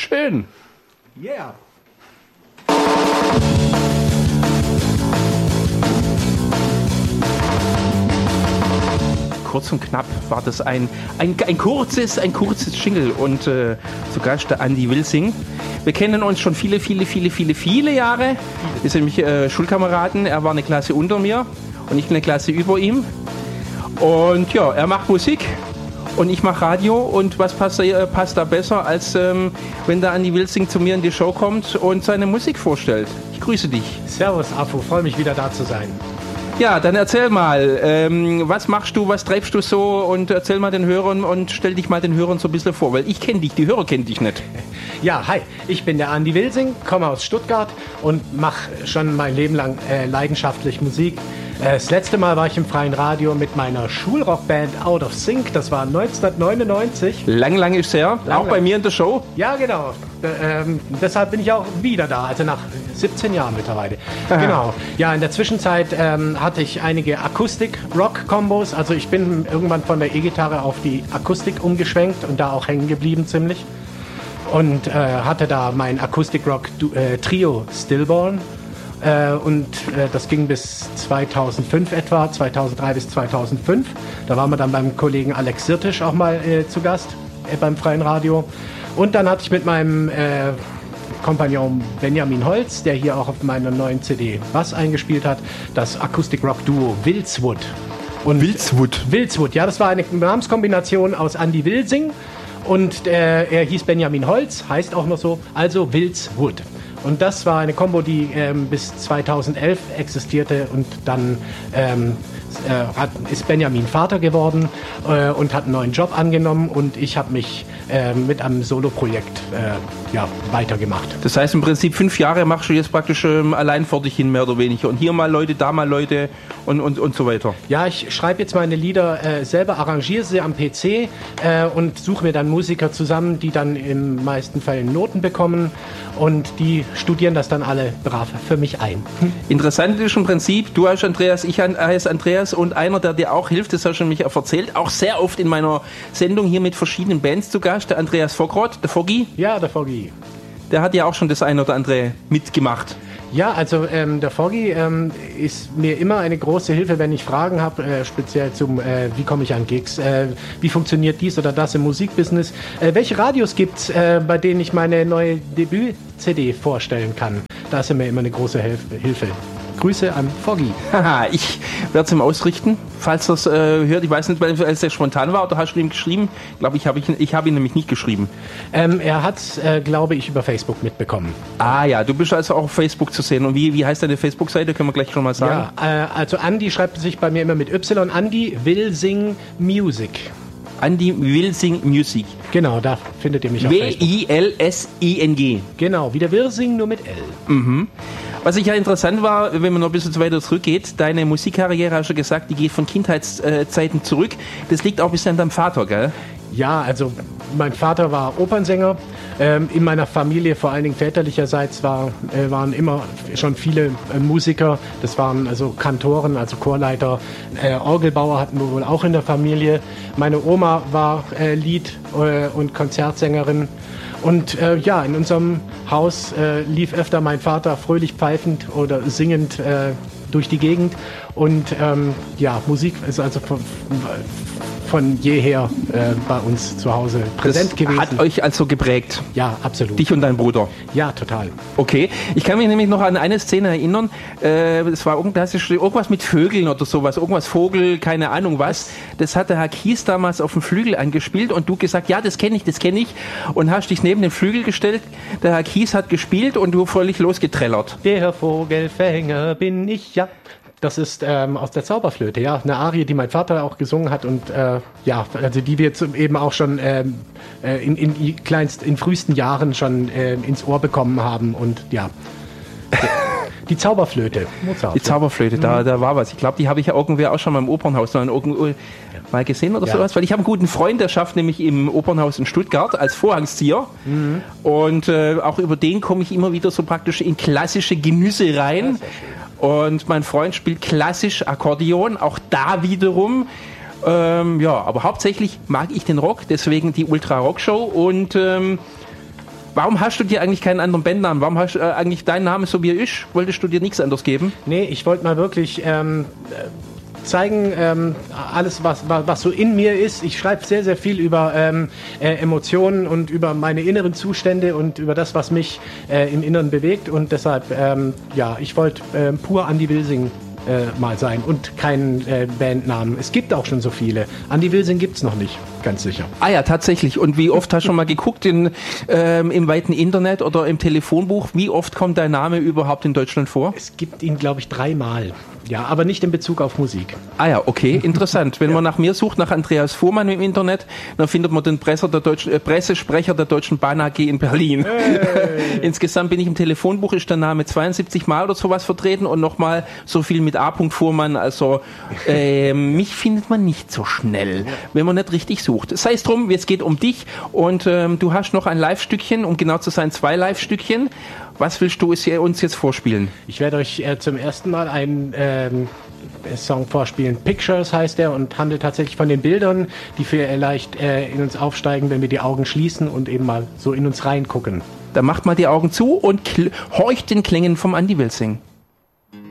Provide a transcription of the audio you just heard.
schön. Yeah. Kurz und knapp war das ein kurzes Jingle und zu Gast der Andi Wilsing. Wir kennen uns schon viele Jahre. Wir sind nämlich Schulkameraden. Er war eine Klasse unter mir und ich eine Klasse über ihm. Und ja, er macht Musik und ich mache Radio. Und was passt da besser, als wenn der Andi Wilsing zu mir in die Show kommt und seine Musik vorstellt. Ich grüße dich. Servus, Afo. Freue mich, wieder da zu sein. Ja, dann erzähl mal, was machst du, was treibst du so und erzähl mal den Hörern und stell dich mal den Hörern so ein bisschen vor, weil ich kenne dich, die Hörer kennen dich nicht. Ja, hi, ich bin der Andi Wilsing, komme aus Stuttgart und mache schon mein Leben lang leidenschaftlich Musik. Das letzte Mal war ich im freien Radio mit meiner Schulrockband Out of Sync, das war 1999. Lang ist her, auch bei mir in der Show. Ja, genau. Deshalb bin ich auch wieder da, also nach 17 Jahren mittlerweile. Genau. Ja, in der Zwischenzeit hatte ich einige Akustik-Rock-Kombos. Also ich bin irgendwann von der E-Gitarre auf die Akustik umgeschwenkt und da auch hängen geblieben ziemlich. Und hatte da mein Akustik-Rock-Trio Stillborn. Das ging bis 2005 etwa, 2003 bis 2005. Da waren wir dann beim Kollegen Alex Sirtisch auch mal zu Gast beim freien Radio. Und dann hatte ich mit meinem Kompagnon Benjamin Holz, der hier auch auf meiner neuen CD Bass eingespielt hat, das Akustik-Rock-Duo Wilswood. Und Wilswood, ja, das war eine Namenskombination aus Andi Wilsing und er hieß Benjamin Holz, heißt auch noch so, also Wilswood. Und das war eine Kombo, die bis 2011 existierte und dann ist Benjamin Vater geworden und hat einen neuen Job angenommen und ich habe mich mit einem Solo-Projekt weitergemacht. Das heißt im Prinzip 5 Jahre machst du jetzt praktisch allein vor dich hin, mehr oder weniger. Und hier mal Leute, da mal Leute und so weiter. Ja, ich schreibe jetzt meine Lieder selber, arrangiere sie am PC und suche mir dann Musiker zusammen, die dann in meisten Fällen Noten bekommen und die studieren das dann alle brav für mich ein. Interessant ist im Prinzip, du heißt Andreas, ich heiße Andreas und einer, der dir auch hilft, das hast du mich auch erzählt, auch sehr oft in meiner Sendung hier mit verschiedenen Bands zu Gast, der Andreas Fogrott, der Foggy. Ja, der Foggy. Der hat ja auch schon das eine oder andere mitgemacht. Ja, also der Foggy ist mir immer eine große Hilfe, wenn ich Fragen habe, speziell zum, wie komme ich an Gigs, wie funktioniert dies oder das im Musikbusiness, welche Radios gibt's, bei denen ich meine neue Debüt-CD vorstellen kann. Da ist er mir immer eine große Hilfe. Grüße an Foggy. Haha, ich werde es ihm ausrichten, falls er es hört. Ich weiß nicht, weil es sehr spontan war oder hast du ihm geschrieben? Ich glaube, ich habe ihn nämlich nicht geschrieben. Er hat es, glaube ich, über Facebook mitbekommen. Ah ja, du bist also auch auf Facebook zu sehen. Und wie heißt deine Facebook-Seite? Können wir gleich schon mal sagen. Ja, also Andi schreibt sich bei mir immer mit Y. Andi Wilsing Music. Andi Wilsing Music. Genau, da findet ihr mich auf Facebook. W-I-L-S-I-N-G. Genau, wie der Wilsing, nur mit L. Mhm. Was ich ja interessant war, wenn man noch ein bisschen weiter zurückgeht, deine Musikkarriere, hast du gesagt, die geht von Kindheitszeiten zurück. Das liegt auch ein bisschen an deinem Vater, gell? Ja, also mein Vater war Opernsänger. In meiner Familie, vor allen Dingen väterlicherseits, waren immer schon viele Musiker. Das waren also Kantoren, also Chorleiter. Orgelbauer hatten wir wohl auch in der Familie. Meine Oma war Lied- und Konzertsängerin. Und in unserem Haus lief öfter mein Vater fröhlich pfeifend oder singend durch die Gegend. Und Musik ist also von jeher bei uns zu Hause präsent gewesen. Hat euch also geprägt? Ja, absolut. Dich und dein Bruder? Ja, total. Okay. Ich kann mich nämlich noch an eine Szene erinnern. Es war irgendwas mit Vögeln oder sowas. Irgendwas Vogel, keine Ahnung was. Das hat der Herr Kies damals auf dem Flügel angespielt und du gesagt, ja, das kenne ich. Und hast dich neben den Flügel gestellt. Der Herr Kies hat gespielt und du völlig losgetrellert. Der Vogelfänger bin ich, ja. Das ist aus der Zauberflöte, ja, eine Arie, die mein Vater auch gesungen hat und also die wir jetzt eben auch schon in frühesten Jahren schon ins Ohr bekommen haben und ja. Die Zauberflöte. Mozart. Die Zauberflöte, da war was. Ich glaube, die habe ich ja irgendwie auch schon mal im Opernhaus mal gesehen oder sowas, weil ich habe einen guten Freund, der schafft nämlich im Opernhaus in Stuttgart als Vorhangszieher und auch über den komme ich immer wieder so praktisch in klassische Genüsse rein. Und mein Freund spielt klassisch Akkordeon, auch da wiederum. Aber hauptsächlich mag ich den Rock, deswegen die Ultra-Rock-Show. Und Warum hast du dir eigentlich keinen anderen Bandnamen? Warum hast du eigentlich deinen Namen so wie er ist? Wolltest du dir nichts anderes geben? Nee, ich wollte mal wirklich zeigen, alles, was so in mir ist. Ich schreibe sehr, sehr viel über Emotionen und über meine inneren Zustände und über das, was mich im Inneren bewegt. Und deshalb, ich wollte pur Andi Wilsing mal sein und keinen Bandnamen. Es gibt auch schon so viele. Andi Wilsing gibt's noch nicht, ganz sicher. Ah ja, tatsächlich. Und wie oft hast du schon mal geguckt im weiten Internet oder im Telefonbuch, wie oft kommt dein Name überhaupt in Deutschland vor? Es gibt ihn, glaube ich, 3-mal. Ja, aber nicht in Bezug auf Musik. Ah ja, okay, interessant. Wenn man nach mir sucht, nach Andreas Fuhrmann im Internet, dann findet man den Pressesprecher der Deutschen Bahn AG in Berlin. Hey. Insgesamt bin ich im Telefonbuch, ist der Name 72 Mal oder sowas vertreten und nochmal so viel mit A. Fuhrmann. Also mich findet man nicht so schnell, wenn man nicht richtig sucht. Sei es drum, es geht um dich und du hast noch ein Live-Stückchen, um genau zu sein, 2 Live-Stückchen. Was willst du uns jetzt vorspielen? Ich werde euch zum ersten Mal einen Song vorspielen. Pictures heißt er und handelt tatsächlich von den Bildern, die vielleicht in uns aufsteigen, wenn wir die Augen schließen und eben mal so in uns reingucken. Dann macht mal die Augen zu und horcht den Klängen vom Andi Wilsing.